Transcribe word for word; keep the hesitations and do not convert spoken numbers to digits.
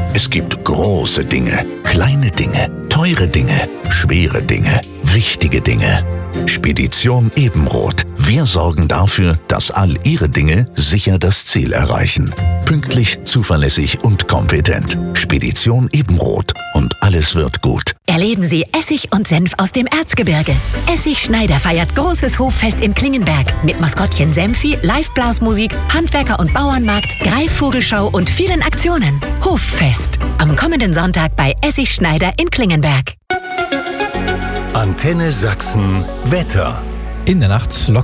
Es gibt große Dinge, kleine Dinge, teure Dinge, schwere Dinge, wichtige Dinge. Spedition Ebenroth. Wir sorgen dafür, dass all Ihre Dinge sicher das Ziel erreichen. Pünktlich, zuverlässig und kompetent. Spedition Ebenroth. Und alles wird gut. Erleben Sie Essig und Senf aus dem Erzgebirge. Essig Schneider feiert großes Hoffest in Klingenberg mit Maskottchen Senfi, Live-Blasmusik, Handwerker- und Bauernmarkt, Greifvogelschau und vielen Aktionen. Hoffest. Am kommenden Sonntag bei Essig Schneider in Klingenberg. Antenne Sachsen Wetter. In der Nacht locker